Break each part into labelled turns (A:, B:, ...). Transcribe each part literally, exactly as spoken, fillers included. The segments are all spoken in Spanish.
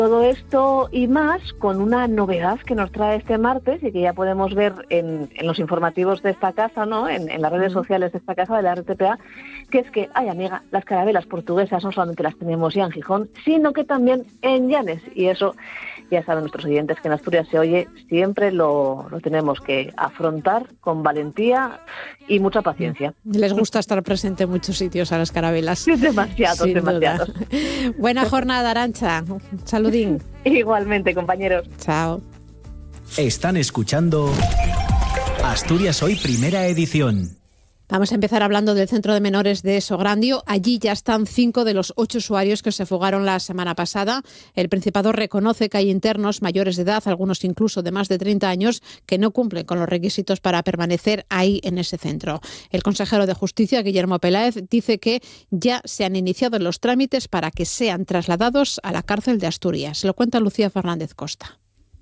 A: Todo esto y más con una novedad que nos trae este martes y que ya podemos ver en, en los informativos de esta casa, ¿no? En, en las redes sociales de esta casa, de la R T P A, que es que, ay amiga, las carabelas portuguesas no solamente las tenemos ya en Gijón, sino que también en Llanes. Y eso, ya saben nuestros oyentes, que en Asturias se oye, siempre lo, lo tenemos que afrontar con valentía y mucha paciencia.
B: Les gusta estar presente en muchos sitios a las carabelas.
A: Sí, demasiado, demasiado.
B: Buena jornada, Arantxa. Saludín.
A: Igualmente, compañeros.
B: Chao.
C: Están escuchando Asturias Hoy, primera edición.
B: Vamos a empezar hablando del centro de menores de Sograndio. Allí ya están cinco de los ocho usuarios que se fugaron la semana pasada. El Principado reconoce que hay internos mayores de edad, algunos incluso de más de treinta años, que no cumplen con los requisitos para permanecer ahí en ese centro. El consejero de Justicia, Guillermo Peláez, dice que ya se han iniciado los trámites para que sean trasladados a la cárcel de Asturias. Lo cuenta Lucía Fernández Costa.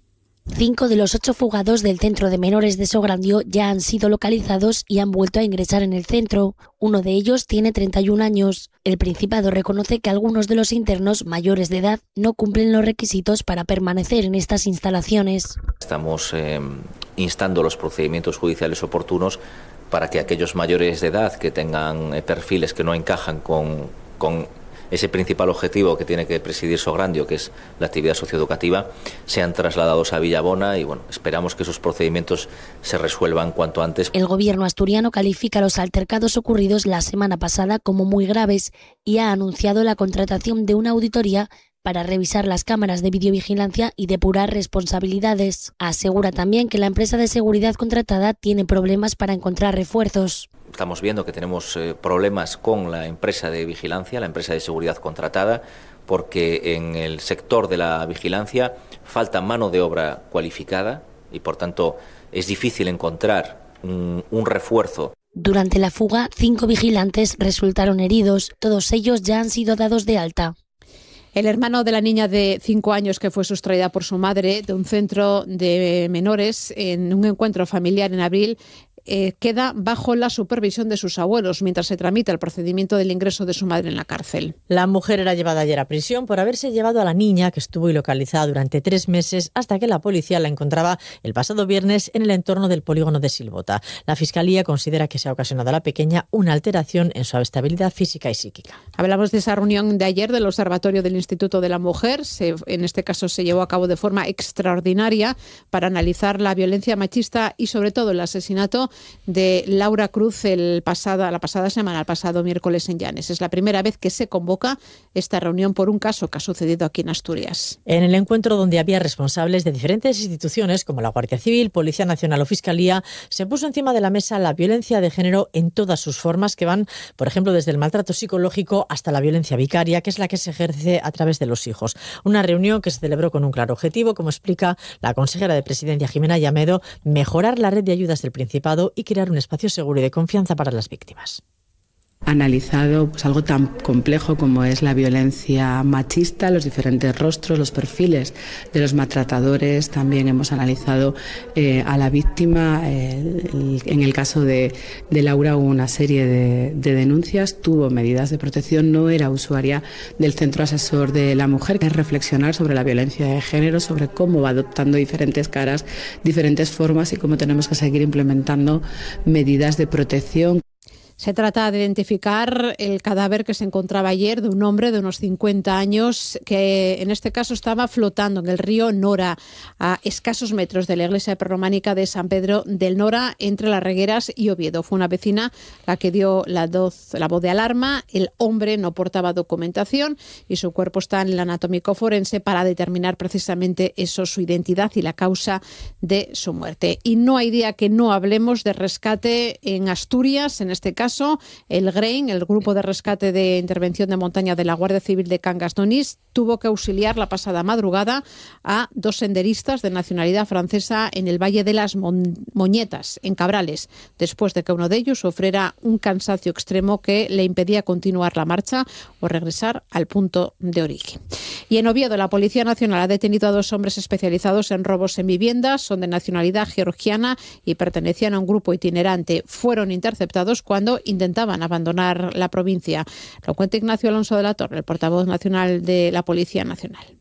D: Cinco de los ocho fugados del centro de menores de Sograndio ya han sido localizados y han vuelto a ingresar en el centro. Uno de ellos tiene treinta y un años. El Principado reconoce que algunos de los internos mayores de edad no cumplen los requisitos para permanecer en estas instalaciones.
E: Estamos eh, instando los procedimientos judiciales oportunos para que aquellos mayores de edad que tengan eh, perfiles que no encajan con, con ese principal objetivo que tiene que presidir Sograndio, que es la actividad socioeducativa, sean trasladados a Villabona y bueno, esperamos que esos procedimientos se resuelvan cuanto antes.
D: El gobierno asturiano califica los altercados ocurridos la semana pasada como muy graves y ha anunciado la contratación de una auditoría para revisar las cámaras de videovigilancia y depurar responsabilidades. Asegura también que la empresa de seguridad contratada tiene problemas para encontrar refuerzos.
E: Estamos viendo que tenemos eh, problemas con la empresa de vigilancia, la empresa de seguridad contratada, porque en el sector de la vigilancia falta mano de obra cualificada y, por tanto, es difícil encontrar un, un refuerzo.
D: Durante la fuga, cinco vigilantes resultaron heridos. Todos ellos ya han sido dados de alta.
B: El hermano de la niña de cinco años que fue sustraída por su madre de un centro de menores en un encuentro familiar en abril eh, queda bajo la supervisión de sus abuelos mientras se tramita el procedimiento del ingreso de su madre en la cárcel.
F: La mujer era llevada ayer a prisión por haberse llevado a la niña, que estuvo ilocalizada durante tres meses hasta que la policía la encontraba el pasado viernes en el entorno del polígono de Silvota. La Fiscalía considera que se ha ocasionado a la pequeña una alteración en su estabilidad física y psíquica.
B: Hablamos de esa reunión de ayer del Observatorio del Instituto de la Mujer. Se, en este caso se llevó a cabo de forma extraordinaria para analizar la violencia machista y sobre todo el asesinato de Laura Cruz el pasada, la pasada semana, el pasado miércoles en Llanes. Es la primera vez que se convoca esta reunión por un caso que ha sucedido aquí en Asturias.
F: En el encuentro, donde había responsables de diferentes instituciones como la Guardia Civil, Policía Nacional o Fiscalía, se puso encima de la mesa la violencia de género en todas sus formas, que van, por ejemplo, desde el maltrato psicológico hasta la violencia vicaria, que es la que se ejerce a través de los hijos. Una reunión que se celebró con un claro objetivo, como explica la consejera de Presidencia, Jimena Llamedo: mejorar la red de ayudas del Principado y crear un espacio seguro y de confianza para las víctimas.
G: Analizado pues, algo tan complejo como es la violencia machista, los diferentes rostros, los perfiles de los maltratadores. También hemos analizado eh, a la víctima. Eh, el, en el caso de, de Laura hubo una serie de, de denuncias, tuvo medidas de protección, no era usuaria del Centro Asesor de la Mujer. Es reflexionar sobre la violencia de género, sobre cómo va adoptando diferentes caras, diferentes formas y cómo tenemos que seguir implementando medidas de protección.
B: Se trata de identificar el cadáver que se encontraba ayer de un hombre de unos cincuenta años que en este caso estaba flotando en el río Nora a escasos metros de la iglesia prerrománica de San Pedro del Nora, entre Las Regueras y Oviedo. Fue una vecina la que dio la voz, la voz de alarma. El hombre no portaba documentación y su cuerpo está en el anatómico forense para determinar precisamente eso, su identidad y la causa de su muerte. Y no hay día que no hablemos de rescate en Asturias, en este caso el GREIN, el Grupo de Rescate de Intervención de Montaña de la Guardia Civil de Cangas d'Onís, tuvo que auxiliar la pasada madrugada a dos senderistas de nacionalidad francesa en el Valle de las Mon- Moñetas, en Cabrales, después de que uno de ellos sufriera un cansancio extremo que le impedía continuar la marcha o regresar al punto de origen. Y en Oviedo, la Policía Nacional ha detenido a dos hombres especializados en robos en viviendas. Son de nacionalidad georgiana y pertenecían a un grupo itinerante. Fueron interceptados cuando intentaban abandonar la provincia. Lo cuenta Ignacio Alonso de la Torre, el portavoz nacional de la Policía Nacional.